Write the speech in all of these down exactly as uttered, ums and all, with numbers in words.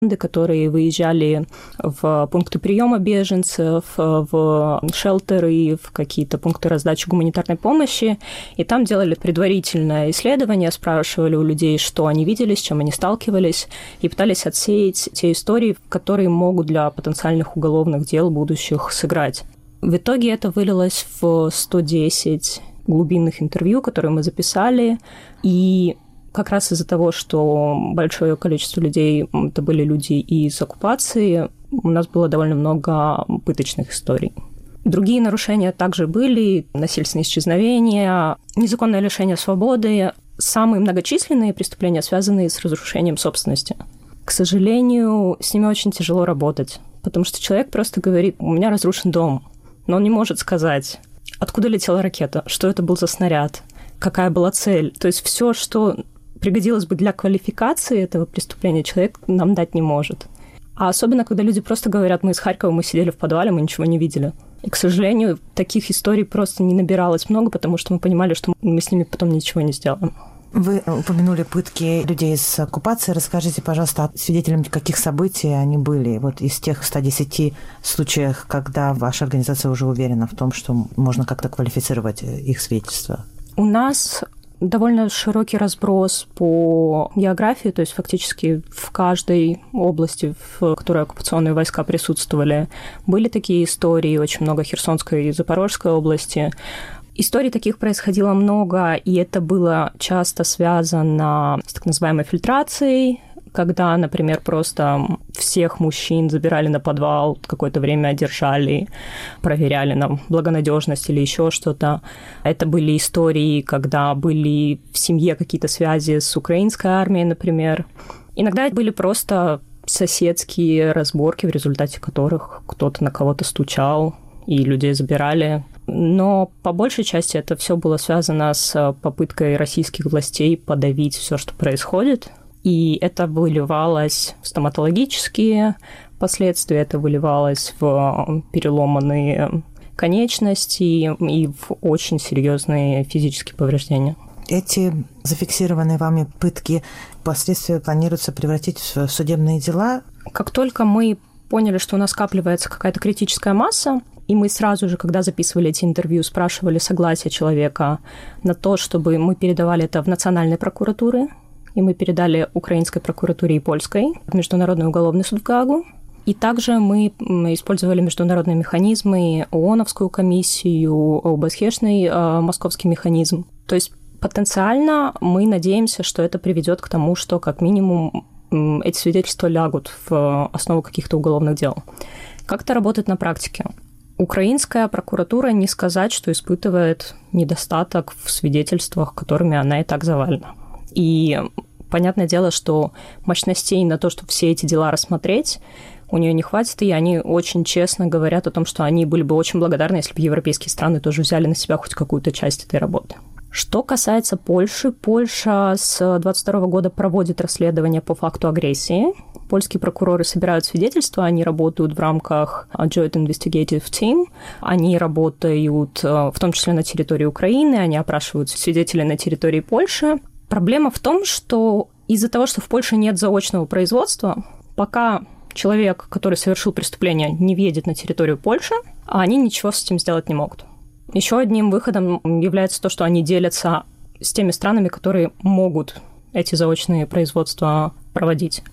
которые выезжали в пункты приема беженцев, в шелтеры, в какие-то пункты раздачи гуманитарной помощи, и там делали предварительное исследование, спрашивали у людей, что они видели, с чем они сталкивались, и пытались отсеять те истории, которые могут для потенциальных уголовных дел будущих сыграть. В итоге это вылилось в сто десять глубинных интервью, которые мы записали, и как раз из-за того, что большое количество людей, это были люди из оккупации, у нас было довольно много пыточных историй. Другие нарушения также были: насильственные исчезновения, незаконное лишение свободы, самые многочисленные преступления, связанные с разрушением собственности. К сожалению, с ними очень тяжело работать, потому что человек просто говорит: у меня разрушен дом, но он не может сказать, откуда летела ракета, что это был за снаряд, какая была цель. То есть все, что пригодилось бы для квалификации этого преступления, человек нам дать не может. А особенно, когда люди просто говорят: мы из Харькова, мы сидели в подвале, мы ничего не видели. И, к сожалению, таких историй просто не набиралось много, потому что мы понимали, что мы с ними потом ничего не сделаем. Вы упомянули пытки людей из оккупации. Расскажите, пожалуйста, свидетелями каких событий они были? Вот из тех ста десяти случаев, когда ваша организация уже уверена в том, что можно как-то квалифицировать их свидетельства. У нас довольно широкий разброс по географии, то есть фактически в каждой области, в которой оккупационные войска присутствовали, были такие истории, очень много Херсонской и Запорожской области. Историй таких происходило много, и это было часто связано с так называемой фильтрацией, когда, например, просто всех мужчин забирали на подвал, какое-то время держали, проверяли на благонадежность или еще что-то. Это были истории, когда были в семье какие-то связи с украинской армией, например. Иногда это были просто соседские разборки, в результате которых кто-то на кого-то стучал, и людей забирали. Но по большей части это все было связано с попыткой российских властей подавить все, что происходит. И это выливалось в стоматологические последствия, это выливалось в переломанные конечности и в очень серьезные физические повреждения. Эти зафиксированные вами пытки впоследствии планируется превратить в судебные дела? Как только мы поняли, что у нас скапливается какая-то критическая масса, и мы сразу же, когда записывали эти интервью, спрашивали согласие человека на то, чтобы мы передавали это в национальные прокуратуры, и мы передали украинской прокуратуре и польской, Международный уголовный суд в Гаагу. И также мы использовали международные механизмы, ООНовскую комиссию, ОБСЕшный э, московский механизм. То есть потенциально мы надеемся, что это приведет к тому, что как минимум эти свидетельства лягут в основу каких-то уголовных дел. Как это работает на практике? Украинская прокуратура не сказать, что испытывает недостаток в свидетельствах, которыми она и так завалена. И понятное дело, что мощностей на то, чтобы все эти дела рассмотреть, у нее не хватит, и они очень честно говорят о том, что они были бы очень благодарны, если бы европейские страны тоже взяли на себя хоть какую-то часть этой работы. Что касается Польши, Польша с двадцать второго года проводит расследование по факту агрессии. Польские прокуроры собирают свидетельства, они работают в рамках Joint Investigative Team, они работают в том числе на территории Украины, они опрашивают свидетелей на территории Польши. Проблема в том, что из-за того, что в Польше нет заочного производства, пока человек, который совершил преступление, не въедет на территорию Польши, они ничего с этим сделать не могут. Еще одним выходом является то, что они делятся с теми странами, которые могут эти заочные производства проводить.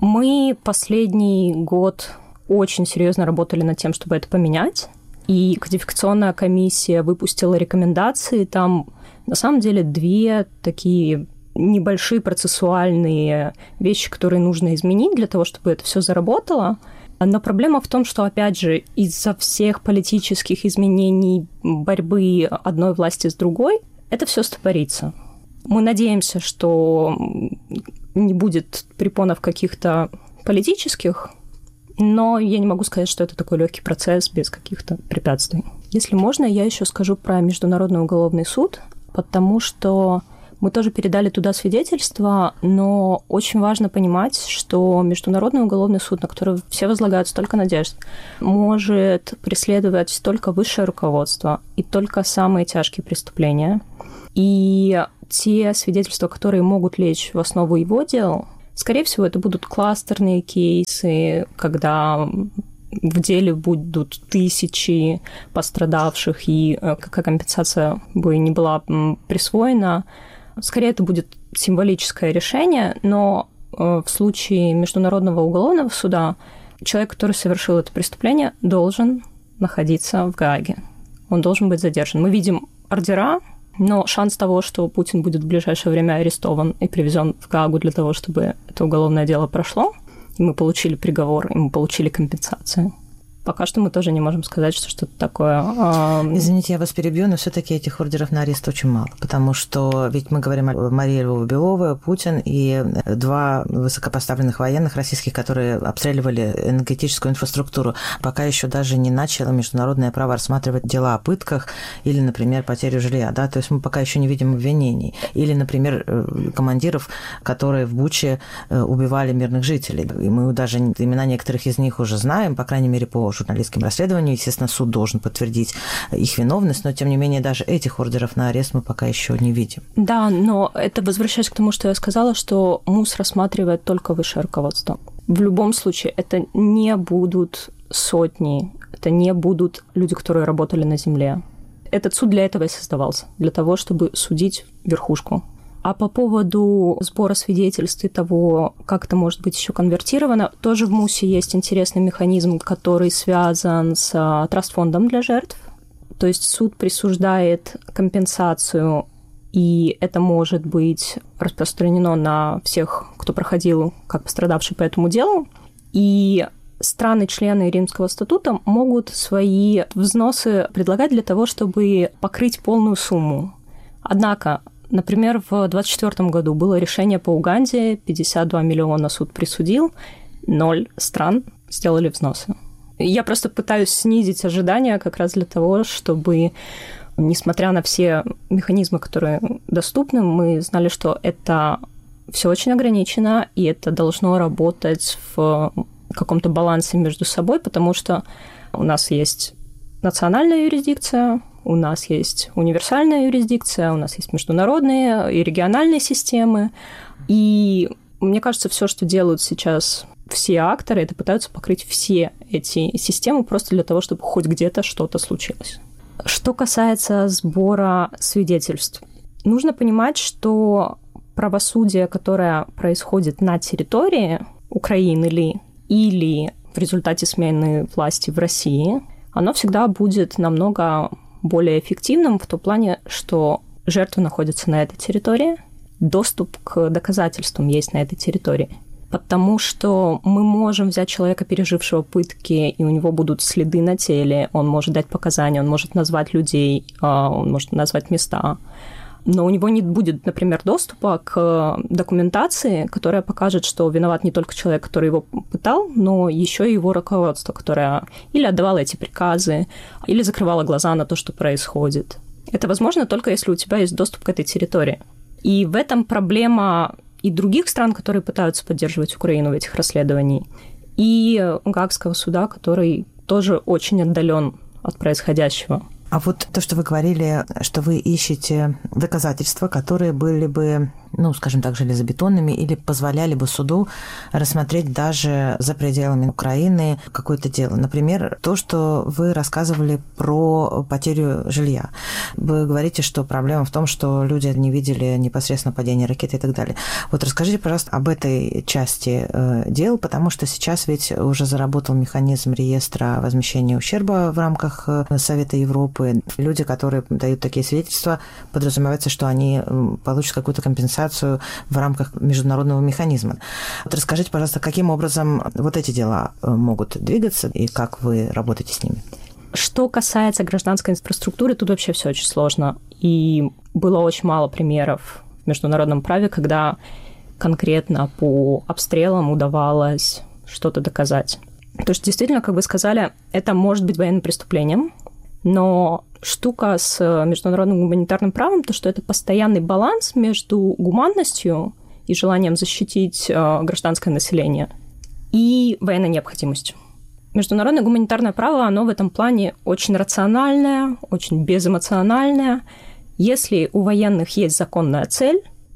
Мы последний год очень серьезно работали над тем, чтобы это поменять, и кодификационная комиссия выпустила рекомендации. Там на самом деле две такие небольшие процессуальные вещи, которые нужно изменить для того, чтобы это все заработало. Но проблема в том, что, опять же, из-за всех политических изменений, борьбы одной власти с другой, это все стопорится. Мы надеемся, что не будет препонов каких-то политических, но я не могу сказать, что это такой легкий процесс без каких-то препятствий. Если можно, я еще скажу про Международный уголовный суд, потому что мы тоже передали туда свидетельства, но очень важно понимать, что Международный уголовный суд, на который все возлагают столько надежд, может преследовать только высшее руководство и только самые тяжкие преступления. И те свидетельства, которые могут лечь в основу его дел, Скорее всего, это будут кластерные кейсы, когда в деле будут тысячи пострадавших, и какая компенсация бы не была присвоена. Скорее, это будет символическое решение, но в случае Международного уголовного суда человек, который совершил это преступление, должен находиться в Гааге. Он должен быть задержан. Мы видим ордера, но шанс того, что Путин будет в ближайшее время арестован и привезен в Гаагу для того, чтобы это уголовное дело прошло, и мы получили приговор, и мы получили компенсацию. Пока что мы тоже не можем сказать, что что-то такое... Извините, я вас перебью, но все-таки этих ордеров на арест очень мало, потому что ведь мы говорим о Марии Львовой-Беловой, Путин и два высокопоставленных военных российских, которые обстреливали энергетическую инфраструктуру. Пока еще даже не начало международное право рассматривать дела о пытках или, например, потерю жилья, да, то есть мы пока еще не видим обвинений. Или, например, командиров, которые в Буче убивали мирных жителей. И мы даже имена некоторых из них уже знаем, по крайней мере, по журналистским расследованиям. Естественно, суд должен подтвердить их виновность, но, тем не менее, даже этих ордеров на арест мы пока еще не видим. Да, но это возвращаясь к тому, что я сказала, что МУС рассматривает только высшее руководство. В любом случае, это не будут сотни, это не будут люди, которые работали на земле. Этот суд для этого и создавался, для того, чтобы судить верхушку. А по поводу сбора свидетельств и того, как это может быть еще конвертировано, тоже в МУСе есть интересный механизм, который связан с трастфондом для жертв. То есть суд присуждает компенсацию, и это может быть распространено на всех, кто проходил как пострадавший по этому делу. И страны-члены Римского статута могут свои взносы предлагать для того, чтобы покрыть полную сумму. Однако, например, в двадцать четвёртом году было решение по Уганде, пятьдесят два миллиона суд присудил, ноль стран сделали взносы. Я просто пытаюсь снизить ожидания как раз для того, чтобы, несмотря на все механизмы, которые доступны, мы знали, что это все очень ограничено, и это должно работать в каком-то балансе между собой, потому что у нас есть национальная юрисдикция, у нас есть универсальная юрисдикция, у нас есть международные и региональные системы. И мне кажется, все, что делают сейчас все акторы, это пытаются покрыть все эти системы просто для того, чтобы хоть где-то что-то случилось. Что касается сбора свидетельств, нужно понимать, что правосудие, которое происходит на территории Украины ли, или в результате смены власти в России, оно всегда будет намного более эффективным в том плане, что жертвы находятся на этой территории, доступ к доказательствам есть на этой территории. Потому что мы можем взять человека, пережившего пытки, и у него будут следы на теле, он может дать показания, он может назвать людей, он может назвать места, но у него не будет, например, доступа к документации, которая покажет, что виноват не только человек, который его пытал, но еще и его руководство, которое или отдавало эти приказы, или закрывало глаза на то, что происходит. Это возможно только если у тебя есть доступ к этой территории. И в этом проблема и других стран, которые пытаются поддерживать Украину в этих расследованиях, и Гаагского суда, который тоже очень отдален от происходящего. А вот то, что вы говорили, что вы ищете доказательства, которые были бы, ну, скажем так, железобетонными или позволяли бы суду рассмотреть даже за пределами Украины какое-то дело. Например, то, что вы рассказывали про потерю жилья. Вы говорите, что проблема в том, что люди не видели непосредственно падения ракеты и так далее. Вот расскажите, пожалуйста, об этой части дел, потому что сейчас ведь уже заработал механизм реестра возмещения ущерба в рамках Совета Европы. Люди, которые дают такие свидетельства, подразумевается, что они получат какую-то компенсацию в рамках международного механизма. Вот расскажите, пожалуйста, каким образом вот эти дела могут двигаться и как вы работаете с ними? Что касается гражданской инфраструктуры, тут вообще все очень сложно. И было очень мало примеров в международном праве, когда конкретно по обстрелам удавалось что-то доказать. Потому что действительно, как вы сказали, это может быть военным преступлением, но штука с международным гуманитарным правом, то, что это постоянный баланс между гуманностью и желанием защитить гражданское население и военной необходимостью. Международное гуманитарное право, оно в этом плане очень рациональное, очень безэмоциональное. Если у военных есть законная цель,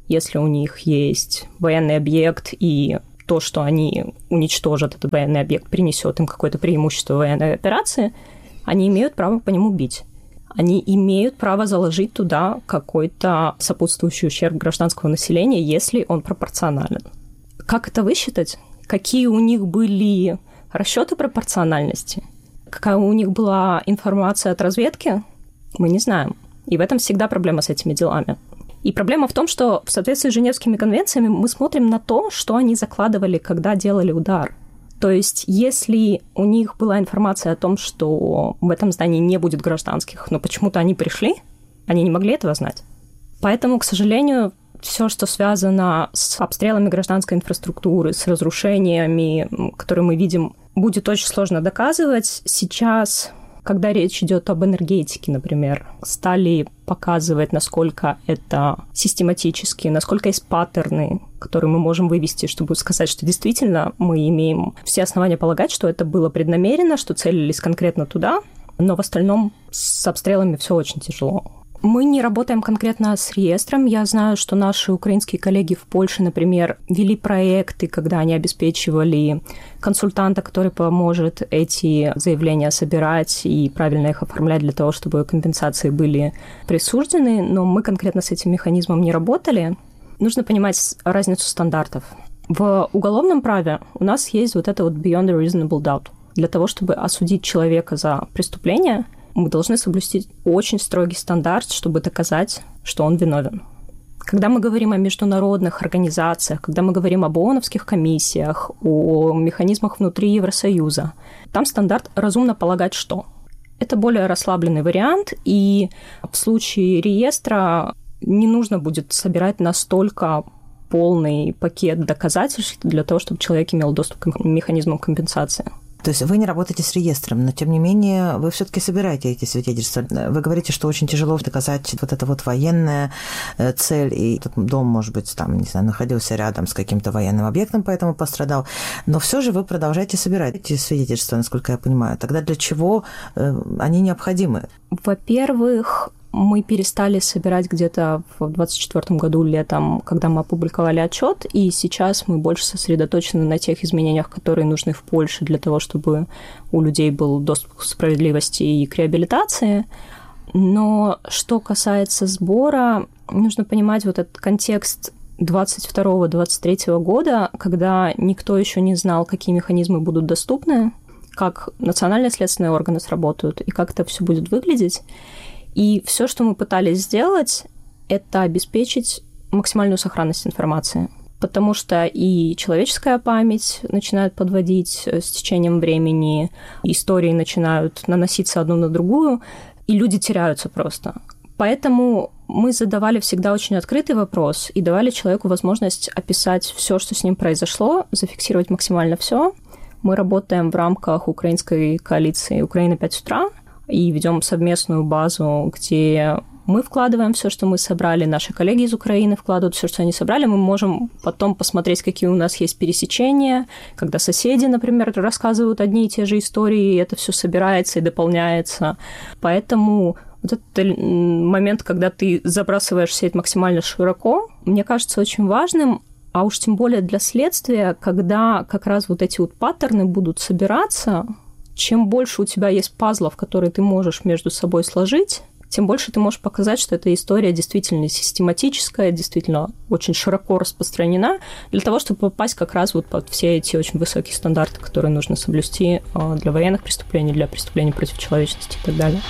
если у них есть военный объект, и то, что они уничтожат этот военный объект, принесет им какое-то преимущество в военной операции, они имеют право по нему бить. Они имеют право заложить туда какой-то сопутствующий ущерб гражданского населения, если он пропорционален. Как это высчитать? Какие у них были расчеты пропорциональности? Какая у них была информация от разведки? Мы не знаем. И в этом всегда проблема с этими делами. И проблема в том, что в соответствии с Женевскими конвенциями мы смотрим на то, что они закладывали, когда делали удар. То есть, если у них была информация о том, что в этом здании не будет гражданских, но почему-то они пришли, они не могли этого знать. Поэтому, к сожалению, все, что связано с обстрелами гражданской инфраструктуры, с разрушениями, которые мы видим, будет очень сложно доказывать. Сейчас, когда речь идет об энергетике, например, стали показывать, насколько это систематически, насколько есть паттерны, которые мы можем вывести, чтобы сказать, что действительно мы имеем все основания полагать, что это было преднамеренно, что целились конкретно туда, но в остальном с обстрелами все очень тяжело. Мы не работаем конкретно с реестром. Я знаю, что наши украинские коллеги в Польше, например, вели проекты, когда они обеспечивали консультанта, который поможет эти заявления собирать и правильно их оформлять для того, чтобы компенсации были присуждены. Но мы конкретно с этим механизмом не работали. Нужно понимать разницу стандартов. В уголовном праве у нас есть вот это вот beyond a reasonable doubt. Для того, чтобы осудить человека за преступление, мы должны соблюсти очень строгий стандарт, чтобы доказать, что он виновен. Когда мы говорим о международных организациях, когда мы говорим об ООНовских комиссиях, о механизмах внутри Евросоюза, там стандарт разумно полагать, что это более расслабленный вариант, и в случае реестра не нужно будет собирать настолько полный пакет доказательств для того, чтобы человек имел доступ к механизмам компенсации. То есть вы не работаете с реестром, но тем не менее вы все-таки собираете эти свидетельства. Вы говорите, что очень тяжело доказать вот эта вот военная цель, и этот дом, может быть, там, не знаю, находился рядом с каким-то военным объектом, поэтому пострадал. Но все же вы продолжаете собирать эти свидетельства, насколько я понимаю. Тогда для чего они необходимы? Во-первых, мы перестали собирать где-то в двадцать четвёртом году летом, когда мы опубликовали отчет, и сейчас мы больше сосредоточены на тех изменениях, которые нужны в Польше для того, чтобы у людей был доступ к справедливости и к реабилитации. Но что касается сбора, нужно понимать вот этот контекст двадцать второго - двадцать третьего года, когда никто еще не знал, какие механизмы будут доступны, как национальные следственные органы сработают и как это все будет выглядеть. И все, что мы пытались сделать, это обеспечить максимальную сохранность информации. Потому что и человеческая память начинает подводить с течением времени, истории начинают наноситься одну на другую, и люди теряются просто. Поэтому мы задавали всегда очень открытый вопрос и давали человеку возможность описать все, что с ним произошло, зафиксировать максимально все. Мы работаем в рамках украинской коалиции «Украина пять утра», и ведем совместную базу, где мы вкладываем все, что мы собрали, наши коллеги из Украины вкладывают все, что они собрали. Мы можем потом посмотреть, какие у нас есть пересечения, когда соседи, например, рассказывают одни и те же истории, и это все собирается и дополняется. Поэтому вот этот момент, когда ты забрасываешь сеть максимально широко, мне кажется очень важным, а уж тем более для следствия, когда как раз вот эти вот паттерны будут собираться. Чем больше у тебя есть пазлов, которые ты можешь между собой сложить, тем больше ты можешь показать, что эта история действительно систематическая, действительно очень широко распространена, для того, чтобы попасть как раз вот под все эти очень высокие стандарты, которые нужно соблюсти для военных преступлений, для преступлений против человечности и так далее.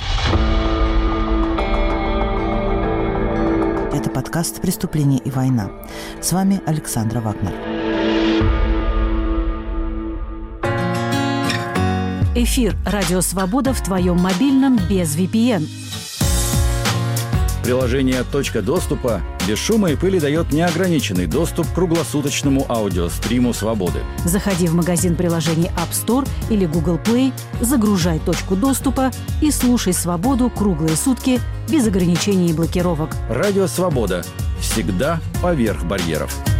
Это подкаст «Преступление и война». С вами Александра Вагнер. Эфир «Радио Свобода» в твоем мобильном без ви пи эн. Приложение «Точка доступа» без шума и пыли дает неограниченный доступ к круглосуточному аудиостриму «Свободы». Заходи в магазин приложений App Store или Google Play, загружай «Точку доступа» и слушай «Свободу» круглые сутки без ограничений и блокировок. Радио «Свобода». Всегда поверх барьеров.